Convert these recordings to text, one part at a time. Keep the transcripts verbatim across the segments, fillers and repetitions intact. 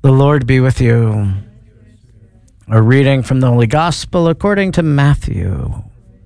The Lord be with you. A reading from the Holy Gospel according to Matthew.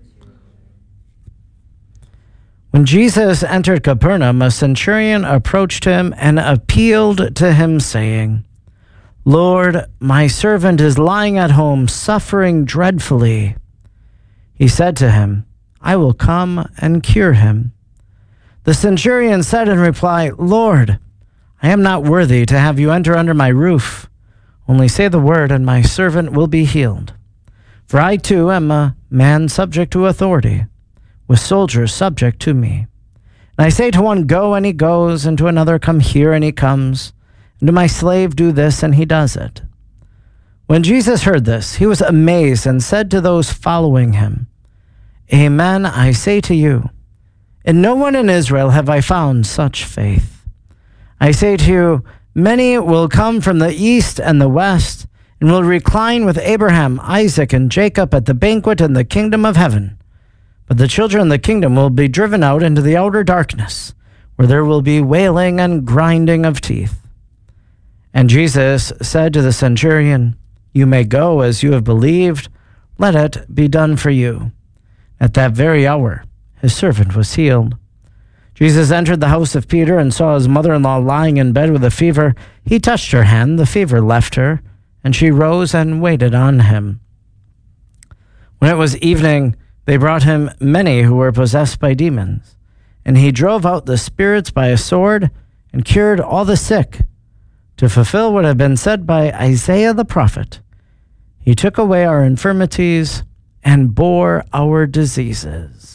When Jesus entered Capernaum, a centurion approached him and appealed to him, saying, "Lord, my servant is lying at home, suffering dreadfully." He said to him, "I will come and cure him." The centurion said in reply, "Lord, I am not worthy to have you enter under my roof. Only say the word, and my servant will be healed. For I too am a man subject to authority, with soldiers subject to me. And I say to one, 'Go,' and he goes, and to another, 'Come here,' and he comes, and to my slave, 'Do this,' and he does it." When Jesus heard this, he was amazed and said to those following him, "Amen, I say to you, in no one in Israel have I found such faith. I say to you, many will come from the east and the west, and will recline with Abraham, Isaac, and Jacob at the banquet in the kingdom of heaven. But the children of the kingdom will be driven out into the outer darkness, where there will be wailing and grinding of teeth." And Jesus said to the centurion, "You may go as you have believed. Let it be done for you." At that very hour, his servant was healed. Jesus entered the house of Peter and saw his mother-in-law lying in bed with a fever. He touched her hand, the fever left her, and she rose and waited on him. When it was evening, they brought him many who were possessed by demons, and he drove out the spirits by a sword and cured all the sick, to fulfill what had been said by Isaiah the prophet. He took away our infirmities and bore our diseases.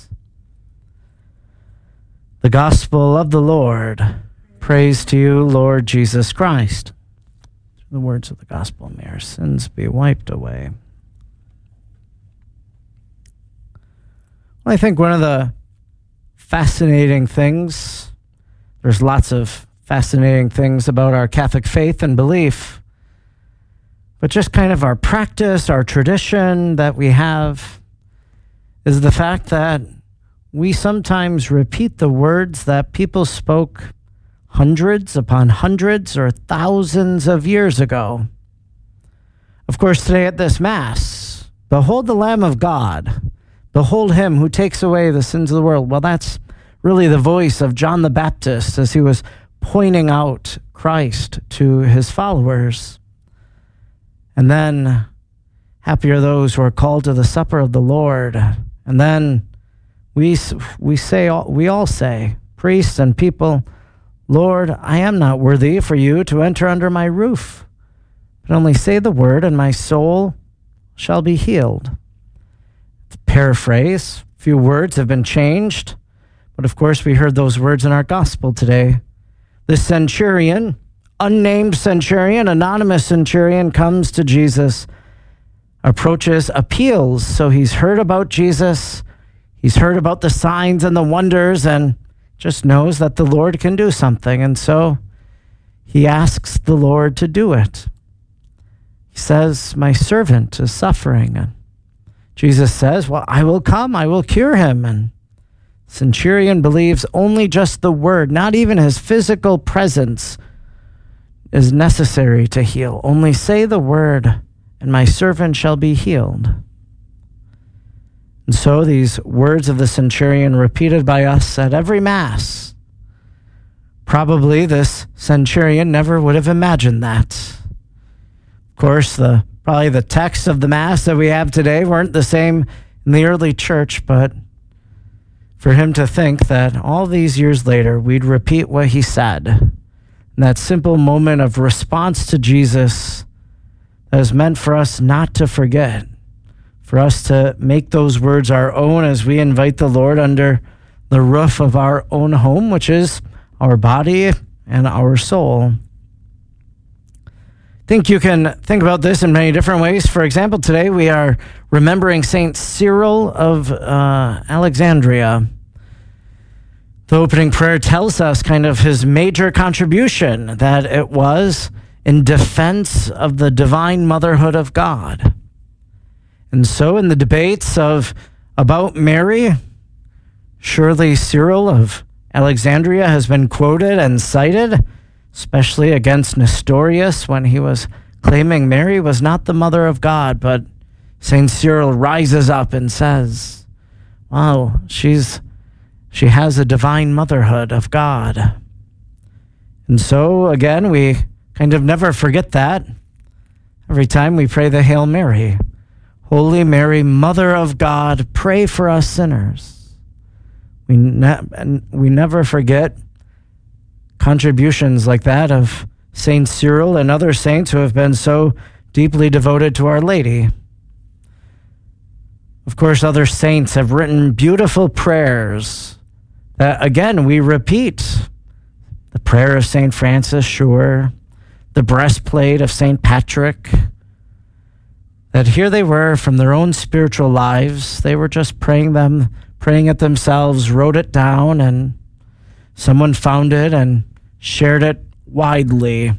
The Gospel of the Lord. Praise to you, Lord Jesus Christ. Through the words of the Gospel, may our sins be wiped away. Well, I think one of the fascinating things, there's lots of fascinating things about our Catholic faith and belief, but just kind of our practice, our tradition that we have, is the fact that we sometimes repeat the words that people spoke hundreds upon hundreds or thousands of years ago. Of course, today at this Mass, "Behold the Lamb of God, behold him who takes away the sins of the world." Well, that's really the voice of John the Baptist as he was pointing out Christ to his followers. And then, happy are those who are called to the supper of the Lord. And then We we say we all say, priests and people, "Lord, I am not worthy for you to enter under my roof, but only say the word, and my soul shall be healed." To paraphrase, a few words have been changed, but of course we heard those words in our gospel today. The centurion, unnamed centurion, anonymous centurion, comes to Jesus, approaches, appeals. So he's heard about Jesus. He's heard about the signs and the wonders and just knows that the Lord can do something. And so he asks the Lord to do it. He says, "My servant is suffering." And Jesus says, "Well, I will come. I will cure him." And centurion believes only just the word, not even his physical presence, is necessary to heal. Only say the word, and my servant shall be healed. And so these words of the centurion repeated by us at every Mass. Probably this centurion never would have imagined that. Of course, the probably the texts of the Mass that we have today weren't the same in the early church, but for him to think that all these years later we'd repeat what he said, in that simple moment of response to Jesus that is meant for us not to forget, for us to make those words our own as we invite the Lord under the roof of our own home, which is our body and our soul. I think you can think about this in many different ways. For example, today we are remembering Saint Cyril of uh, Alexandria. The opening prayer tells us kind of his major contribution, that it was in defense of the divine motherhood of God. And so in the debates of about Mary, surely Cyril of Alexandria has been quoted and cited, especially against Nestorius when he was claiming Mary was not the mother of God. But Saint Cyril rises up and says, wow, she's she has a divine motherhood of God. And so, again, we kind of never forget that every time we pray the Hail Mary. Holy Mary, Mother of God, pray for us sinners. We, ne- we never forget contributions like that of Saint Cyril and other saints who have been so deeply devoted to Our Lady. Of course, other saints have written beautiful prayers that, again, we repeat. The prayer of Saint Francis, sure. The breastplate of Saint Patrick. That here they were from their own spiritual lives. They were just praying them, praying it themselves, wrote it down, and someone found it and shared it widely.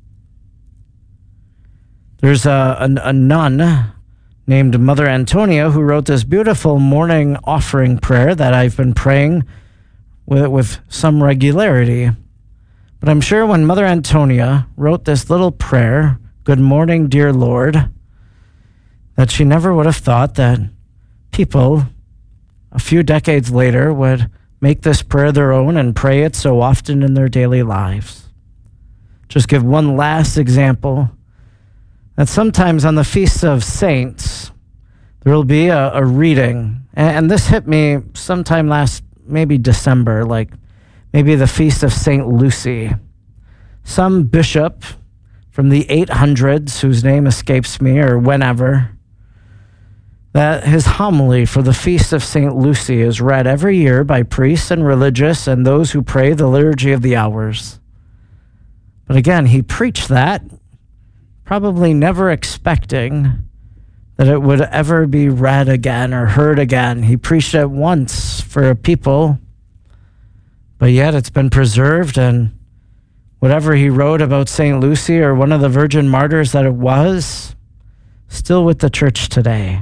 There's a, a, a nun named Mother Antonia who wrote this beautiful morning offering prayer that I've been praying with, with some regularity. But I'm sure when Mother Antonia wrote this little prayer, "Good morning, dear Lord," that she never would have thought that people a few decades later would make this prayer their own and pray it so often in their daily lives. Just give one last example, that sometimes on the feasts of saints, there will be a, a reading. And, and this hit me sometime last, maybe December, like maybe the feast of Saint Lucy. Some bishop from the eight hundreds, whose name escapes me, or whenever, that his homily for the feast of Saint Lucy is read every year by priests and religious and those who pray the Liturgy of the Hours. But again, he preached that, probably never expecting that it would ever be read again or heard again. He preached it once for people, but yet it's been preserved, and whatever he wrote about Saint Lucy or one of the virgin martyrs that it was, still with the church today.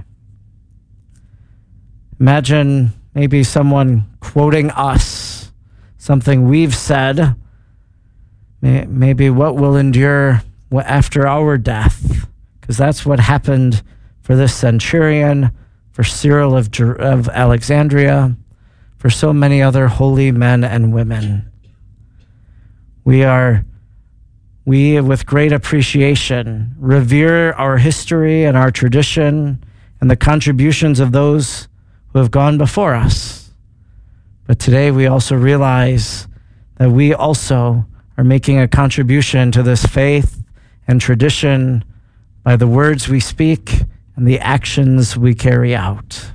Imagine maybe someone quoting us, something we've said, maybe what will endure after our death, because that's what happened for this centurion, for Cyril of, of Alexandria, for so many other holy men and women. We are, we with great appreciation, revere our history and our tradition and the contributions of those who have gone before us. But today we also realize that we also are making a contribution to this faith and tradition by the words we speak and the actions we carry out.